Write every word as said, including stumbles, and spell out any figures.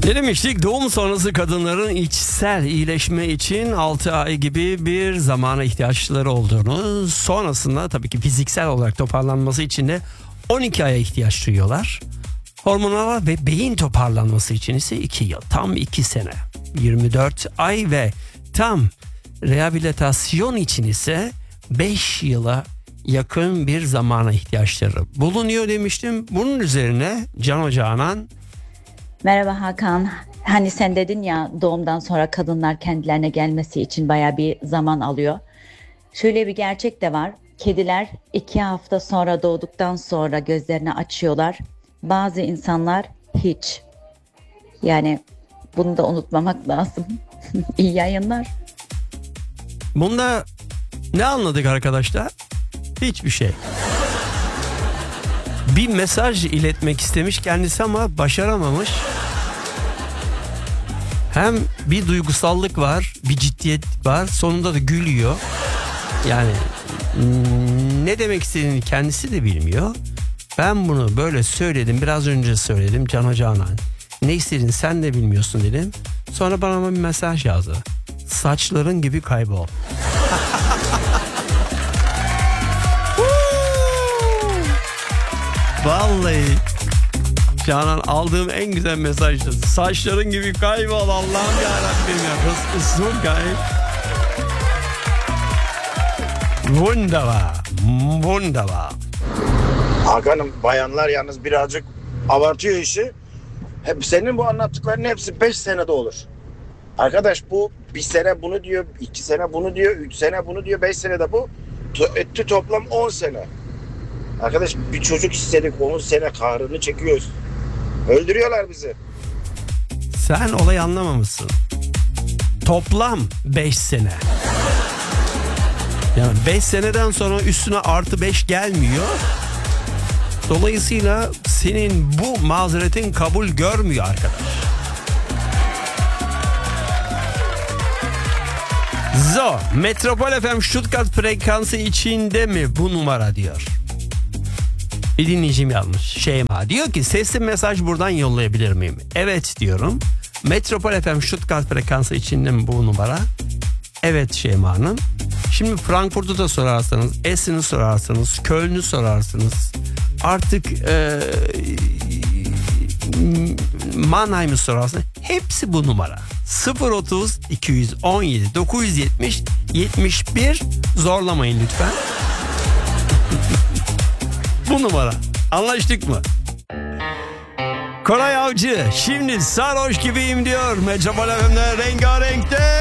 Ne demiştik? Doğum sonrası kadınların içsel iyileşme için altı ay gibi bir zamana ihtiyaçları olduğunu, sonrasında tabii ki fiziksel olarak toparlanması için de on iki aya ihtiyaç duyuyorlar. Hormonal ve beyin toparlanması için ise iki yıl, tam iki sene, yirmi dört ay ve tam rehabilitasyon için ise beş yıla yakın bir zamana ihtiyaçları bulunuyor demiştim. Bunun üzerine Can Canan. Merhaba Hakan. Hani sen dedin ya, doğumdan sonra kadınlar kendilerine gelmesi için baya bir zaman alıyor. Şöyle bir gerçek de var. Kediler iki hafta sonra doğduktan sonra gözlerini açıyorlar. Bazı insanlar hiç. Yani bunu da unutmamak lazım. İyi yayınlar. Bunda ne anladık arkadaşlar? Hiçbir şey. Bir mesaj iletmek istemiş kendisi ama başaramamış. Hem bir duygusallık var, bir ciddiyet var, sonunda da gülüyor. Yani ne demek istediğini kendisi de bilmiyor. Ben bunu böyle söyledim, biraz önce söyledim Can Canan. Ne istediğini sen de bilmiyorsun dedim. Sonra bana bir mesaj yazdı. Saçların gibi kaybol. Vallahi Canan, aldığım en güzel mesajdı. Saçların gibi kaybol, Allah'ım yarabbim ya. Das ist so geil. Wunderbar. Wunderbar. Hakan'ım, bayanlar yalnız birazcık abartıyor işi. Hep senin bu anlattıkların hepsi beş senede olur. Arkadaş, bu bir sene bunu diyor, iki sene bunu diyor, üç sene bunu diyor, beş senede bu. Etti toplam on sene. Arkadaş, bir çocuk istedik, on sene kahrını çekiyoruz. Öldürüyorlar bizi. Sen olayı anlamamışsın. Toplam beş sene. Yani beş seneden sonra üstüne artı beş gelmiyor. Dolayısıyla senin bu mazeretin kabul görmüyor arkadaş. So, Metropol F M Stuttgart frekansı içinde mi bu numara diyor. Bir dinleyicim yazmış. Şeyma diyor ki, sesli mesaj buradan yollayabilir miyim? Evet diyorum. Metropol F M Stuttgart frekansı içinde mi bu numara? Evet Şeyma Hanım. Şimdi Frankfurt'u da sorarsanız, Essen'i sorarsanız, Köln'ü sorarsınız. Artık e, Mannheim'ı sorarsanız hepsi bu numara. sıfır otuz iki on yedi dokuz yetmiş yetmiş bir, zorlamayın lütfen. Bu numara. Anlaştık mı? Koray Avcı şimdi sarhoş gibiyim diyor. Metropol F M'de rengarenkte.